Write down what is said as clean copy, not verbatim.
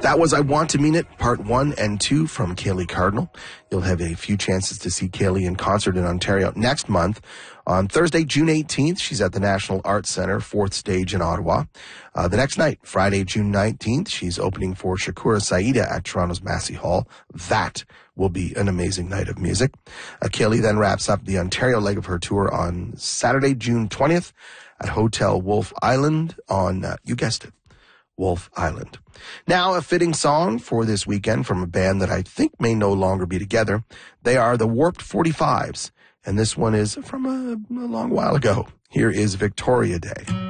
That was I Want to Mean It, Part 1 and 2 from Kaylee Cardinal. You'll have a few chances to see Kaylee in concert in Ontario next month. On Thursday, June 18th, she's at the National Arts Centre, 4th Stage in Ottawa. The next night, Friday, June 19th, she's opening for Shakura Saida at Toronto's Massey Hall. That will be an amazing night of music. Kaylee then wraps up the Ontario leg of her tour on Saturday, June 20th at Hotel Wolfe Island on, you guessed it, Wolfe Island. Now, a fitting song for this weekend from a band that I think may no longer be together. They are the Warped 45s, and this one is from a long while ago. Here is Victoria Day.